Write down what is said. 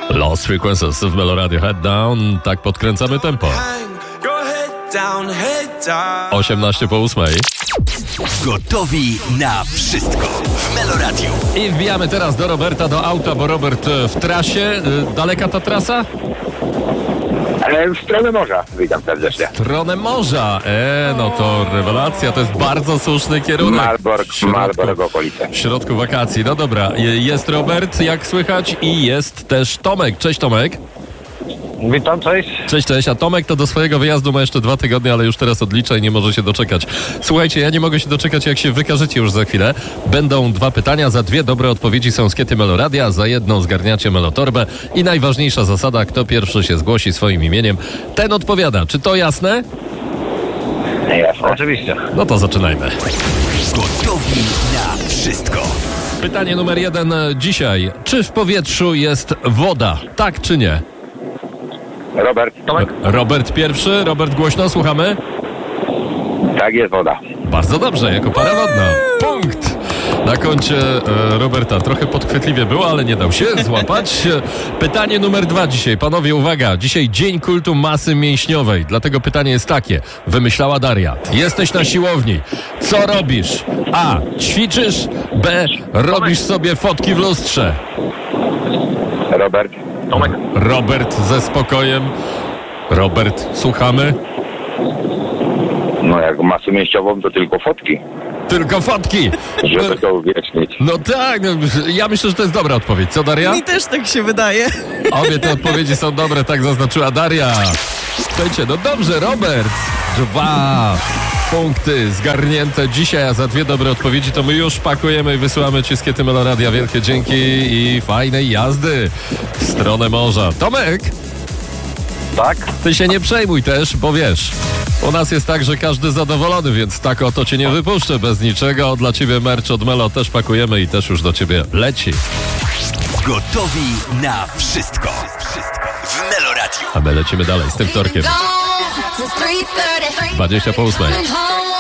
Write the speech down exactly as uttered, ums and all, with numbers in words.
Lost Frequencies w Melo Radio. Head down. Tak podkręcamy tempo. osiemnaście po ósmej. Gotowi na wszystko w Melo Radio. I wbijamy teraz do Roberta, do auta, bo Robert w trasie. Daleka ta trasa? W stronę morza, witam serdecznie. W stronę morza. E, no to rewelacja, to jest bardzo słuszny kierunek. Malbork, Malbork okolice. W środku wakacji. No dobra, jest Robert, jak słychać, i jest też Tomek. Cześć Tomek. Witam, cześć. Cześć, cześć. A Tomek to do swojego wyjazdu ma jeszcze dwa tygodnie, ale już teraz odlicza i nie może się doczekać. Słuchajcie, ja nie mogę się doczekać, jak się wykażecie już za chwilę. Będą dwa pytania, za dwie dobre odpowiedzi są skiety Melo Radia, za jedną zgarniacie Melotorbę i najważniejsza zasada, kto pierwszy się zgłosi swoim imieniem, ten odpowiada. Czy to jasne? Jasne. Oczywiście. No to zaczynajmy. Gotowi na wszystko. Pytanie numer jeden dzisiaj. Czy w powietrzu jest woda? Tak czy nie? Robert, Tomek? Robert pierwszy. Robert, głośno, słuchamy. Tak, jest woda. Bardzo dobrze, jako para wodna. Punkt na koncie e, Roberta. Trochę podchwytliwie było, ale nie dał się złapać. Pytanie numer dwa dzisiaj. Panowie, uwaga. Dzisiaj Dzień Kultu Masy Mięśniowej. Dlatego pytanie jest takie. Wymyślała Daria. Jesteś na siłowni. Co robisz? A. Ćwiczysz. B. Robisz sobie fotki w lustrze. Robert, Tomek? Robert ze spokojem. Robert, słuchamy. No jak masę mięśniową, to tylko fotki, Tylko fotki. żeby to uwiecznić. No tak, no, ja myślę, że to jest dobra odpowiedź. Co, Daria? Mi też tak się wydaje. Obie te odpowiedzi są dobre, tak zaznaczyła Daria. Słuchajcie, no dobrze, Robert. Dwa punkty zgarnięte dzisiaj, a za dwie dobre odpowiedzi to my już pakujemy i wysyłamy ci skiety Melo Radia. Wielkie dzięki i fajnej jazdy w stronę morza. Tomek, Tak? ty się nie przejmuj też, bo wiesz, u nas jest tak, że każdy zadowolony, więc tak oto cię nie wypuszczę bez niczego. Dla ciebie merch od Melo też pakujemy i też już do ciebie leci. Gotowi na wszystko. Wszystko w Melo Radio. A my lecimy dalej z tym wtorkiem. dwadzieścia po ósmej.